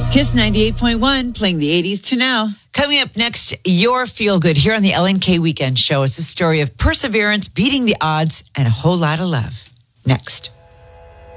Kiss 98.1, playing the 80s to now. Coming up next, your Feel Good here on the LNK Weekend Show. It's a story of perseverance, beating the odds, and a whole lot of love. Next.